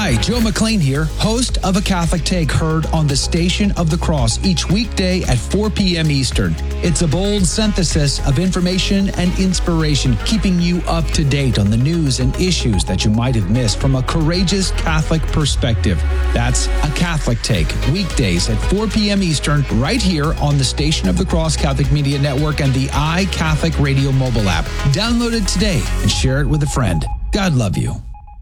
Hi, Joe McLean here, host of A Catholic Take, heard on the Station of the Cross each weekday at 4 p.m. Eastern. It's a bold synthesis of information and inspiration, keeping you up to date on the news and issues that you might have missed from a courageous Catholic perspective. That's A Catholic Take, weekdays at 4 p.m. Eastern, right here on the Station of the Cross Catholic Media Network and the iCatholic Radio mobile app. Download it today and share it with a friend. God love you.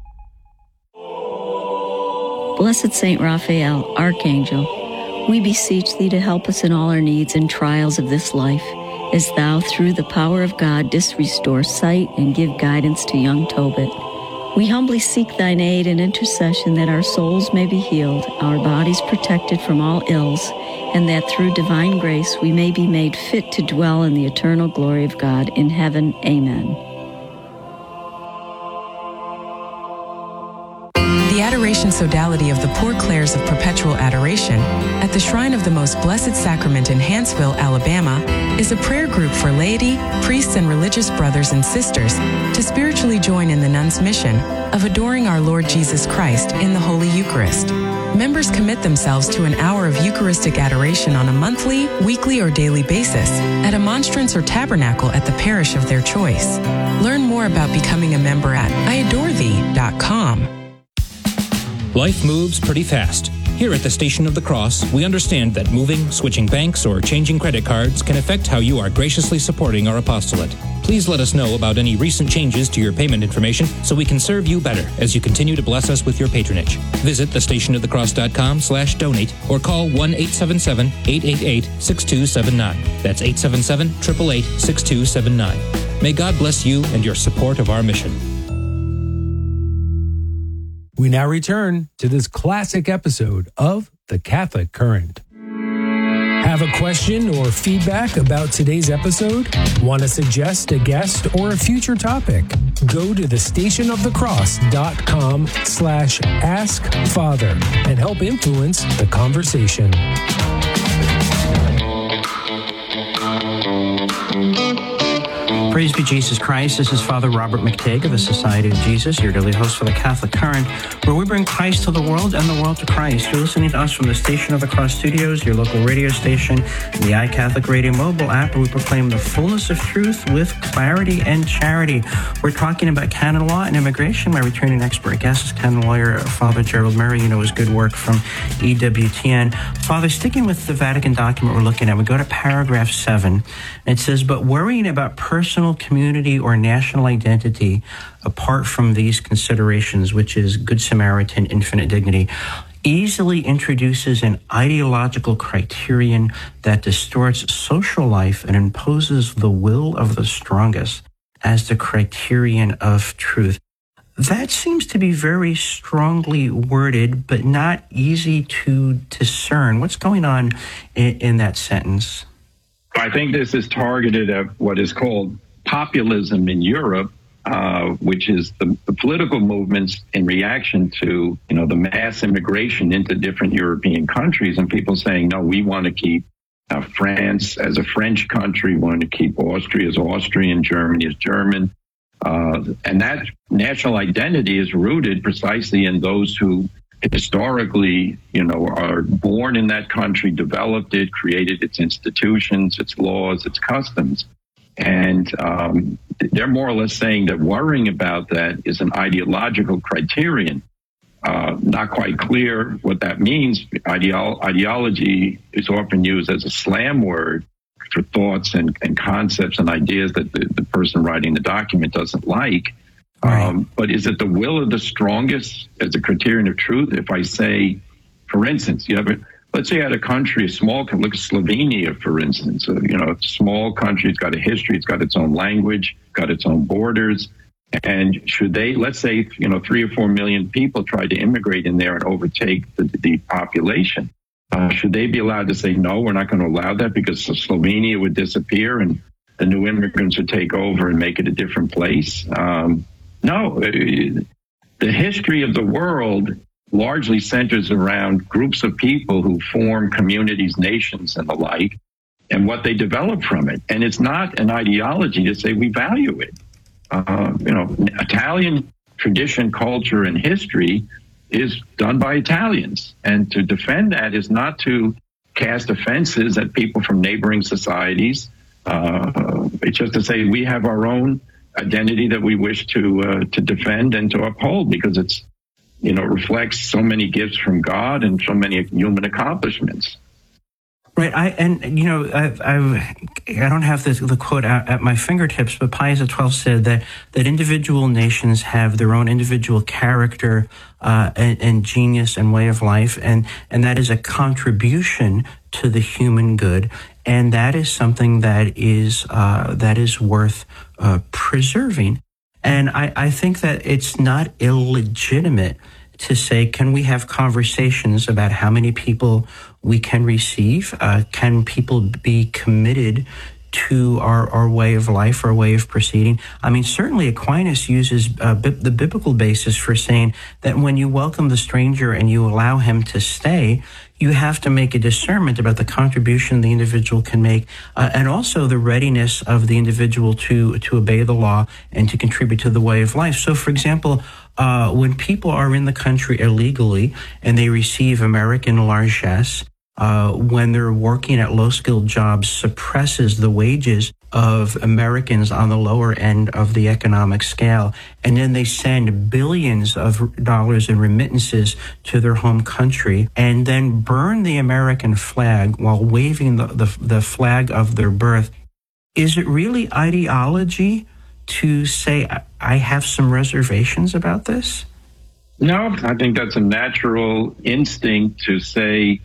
Blessed Saint Raphael, Archangel, we beseech thee to help us in all our needs and trials of this life, as thou, through the power of God, didst restore sight and give guidance to young Tobit. We humbly seek thine aid and intercession that our souls may be healed, our bodies protected from all ills, and that through divine grace we may be made fit to dwell in the eternal glory of God in heaven. Amen. The Adoration Sodality of the Poor Clares of Perpetual Adoration at the Shrine of the Most Blessed Sacrament in Hanceville, Alabama, is a prayer group for laity, priests, and religious brothers and sisters to spiritually join in the nuns' mission of adoring our Lord Jesus Christ in the Holy Eucharist. Members commit themselves to an hour of Eucharistic adoration on a monthly, weekly, or daily basis at a monstrance or tabernacle at the parish of their choice. Learn more about becoming a member at iadorethee.com. Life moves pretty fast. Here at the Station of the Cross, we understand that moving, switching banks, or changing credit cards can affect how you are graciously supporting our apostolate. Please let us know about any recent changes to your payment information so we can serve you better as you continue to bless us with your patronage. Visit thestationofthecross.com/donate or call 1-877-888-6279. That's 877-888-6279. May God bless you and your support of our mission. We now return to this classic episode of The Catholic Current. Have a question or feedback about today's episode? Want to suggest a guest or a future topic? Go to thestationofthecross.com/askfather and help influence the conversation. Praise be Jesus Christ. This is Father Robert McTague of the Society of Jesus, your daily host for the Catholic Current, where we bring Christ to the world and the world to Christ. You're listening to us from the Station of the Cross Studios, your local radio station, the iCatholic Radio mobile app, where we proclaim the fullness of truth with clarity and charity. We're talking about canon law and immigration. My returning expert guest is canon lawyer Father Gerald Murray. You know his good work from EWTN. Father, sticking with the Vatican document we're looking at, we go to paragraph 7. It says, but worrying about personal, community, or national identity apart from these considerations, which is Good Samaritan, infinite dignity, easily introduces an ideological criterion that distorts social life and imposes the will of the strongest as the criterion of truth. That seems to be very strongly worded, but not easy to discern. What's going on in that sentence? I think this is targeted at what is called populism in Europe, which is the political movements in reaction to, the mass immigration into different European countries, and people saying, no, we want to keep France as a French country, we want to keep Austria as Austrian, Germany as German. And that national identity is rooted precisely in those who historically, are born in that country, developed it, created its institutions, its laws, its customs. And they're more or less saying that worrying about that is an ideological criterion. Not quite clear what that means. Ideology is often used as a slam word for thoughts and concepts and ideas that the person writing the document doesn't like. Right. But is it the will of the strongest as a criterion of truth? If I say, for instance, let's say you had a country, a small country, look at Slovenia, for instance, a small country, it's got a history, it's got its own language, got its own borders. And should they, let's say, 3 or 4 million people try to immigrate in there and overtake the population, should they be allowed to say, no, we're not going to allow that because Slovenia would disappear and the new immigrants would take over and make it a different place? No, the history of the world largely centers around groups of people who form communities, nations, and the like, and what they develop from it. And it's not an ideology to say we value it. Italian tradition, culture, and history is done by Italians. And to defend that is not to cast offenses at people from neighboring societies. It's just to say we have our own identity that we wish to defend and to uphold, because it's, reflects so many gifts from God and so many human accomplishments. Right, I don't have the quote at my fingertips, but Pius XII said that individual nations have their own individual character and genius and way of life, and that is a contribution to the human good, and that is something that is worth preserving. And I think that it's not illegitimate to say, can we have conversations about how many people we can receive? Can people be committed to our way of life, our way of proceeding? I mean, certainly Aquinas uses the biblical basis for saying that when you welcome the stranger and you allow him to stay, you have to make a discernment about the contribution the individual can make, and also the readiness of the individual to obey the law and to contribute to the way of life. So, for example, when people are in the country illegally and they receive American largesse, when they're working at low-skilled jobs, suppresses the wages of Americans on the lower end of the economic scale, and then they send billions of dollars in remittances to their home country, and then burn the American flag while waving the flag of their birth. Is it really ideology to say, I have some reservations about this? No, I think that's a natural instinct to say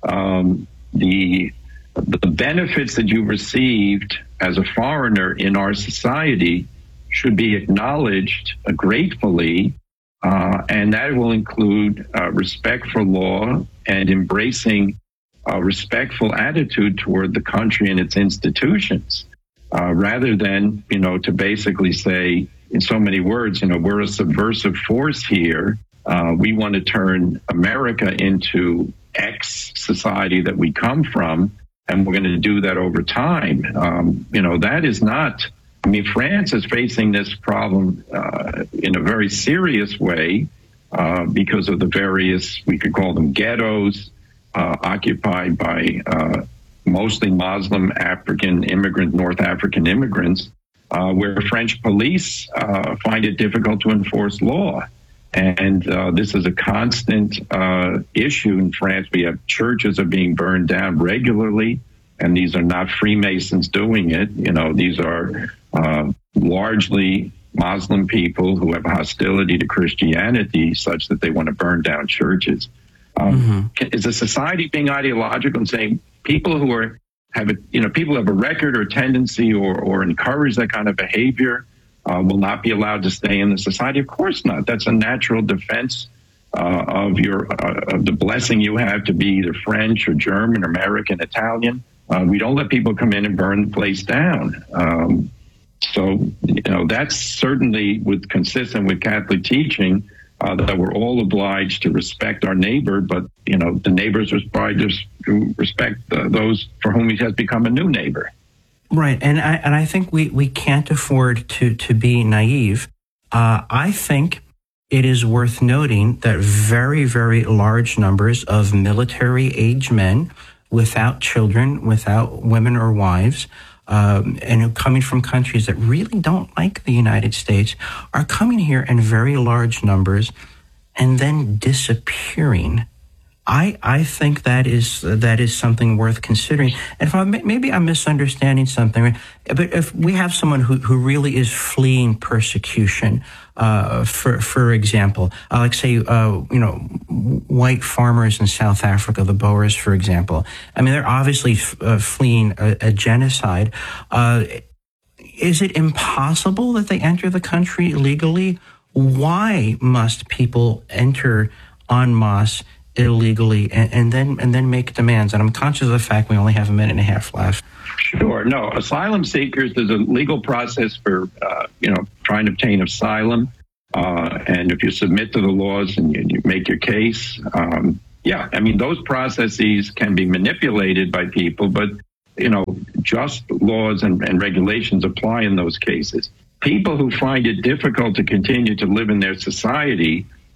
the benefits that you received as a foreigner in our society should be acknowledged gratefully, and that will include respect for law and embracing a respectful attitude toward the country and its institutions, rather than, to basically say, in so many words, we're a subversive force here. We want to turn America into X society that we come from, and we're going to do that over time. That is not, France is facing this problem in a very serious way because of the various, we could call them ghettos, occupied by mostly Muslim North African immigrants, where French police find it difficult to enforce law. And this is a constant issue in France. We have churches are being burned down regularly, and these are not Freemasons doing it. These are largely Muslim people who have hostility to Christianity such that they want to burn down churches. Is a society being ideological and saying people who people have a record or tendency or encourage that kind of behavior will not be allowed to stay in the society? Of course not. That's a natural defense of the blessing you have to be either French or German, or American, Italian. We don't let people come in and burn the place down. So that's certainly consistent with Catholic teaching that we're all obliged to respect our neighbor, but the neighbors are obliged to respect those for whom he has become a new neighbor. Right, and I think we can't afford to be naive. I think it is worth noting that very, very large numbers of military-age men without children, without women or wives, and coming from countries that really don't like the United States, are coming here in very large numbers and then disappearing. I think that is something worth considering. And maybe I'm misunderstanding something, but if we have someone who really is fleeing persecution, for example, like say, white farmers in South Africa, the Boers, for example. They're obviously fleeing a genocide. Is it impossible that they enter the country illegally? Why must people enter en masse illegally and then make demands? And I'm conscious of the fact we only have a minute and a half left. Sure. No, asylum seekers, there's a legal process for, trying to obtain asylum. And if you submit to the laws and you make your case, those processes can be manipulated by people, but, just laws and regulations apply in those cases. People who find it difficult to continue to live in their society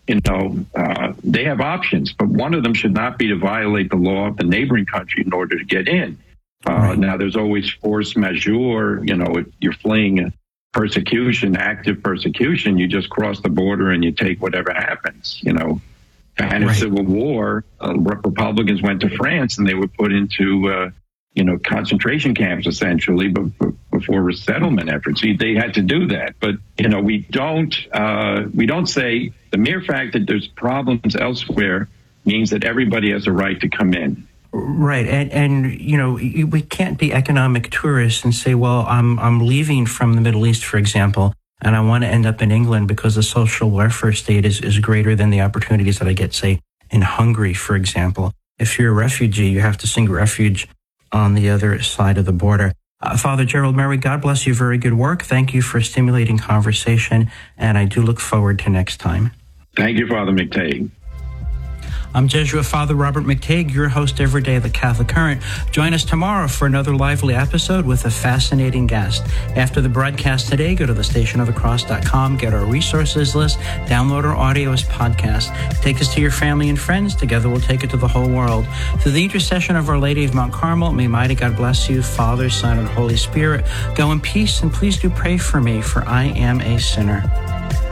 they have options, but one of them should not be to violate the law of the neighboring country in order to get in. Now, there's always force majeure. If you're fleeing persecution, active persecution, you just cross the border and you take whatever happens, And in Civil War, Republicans went to France and they were put into, concentration camps, essentially, before resettlement efforts. They had to do that. But, we don't say the mere fact that there's problems elsewhere means that everybody has a right to come in. Right. And we can't be economic tourists and say, well, I'm leaving from the Middle East, for example, and I want to end up in England because the social welfare state is greater than the opportunities that I get, say, in Hungary, for example. If you're a refugee, you have to seek refuge on the other side of the border. Father Gerald Murray, God bless you. Very good work. Thank you for stimulating conversation, and I do look forward to next time. Thank you, Father McTague. I'm Jesuit Father Robert McTague, your host every day of the Catholic Current. Join us tomorrow for another lively episode with a fascinating guest. After the broadcast today, go to thestationofthecross.com, get our resources list, download our audio as podcast. Take us to your family and friends. Together we'll take it to the whole world. Through the intercession of Our Lady of Mount Carmel, may mighty God bless you, Father, Son, and Holy Spirit. Go in peace, and please do pray for me, for I am a sinner.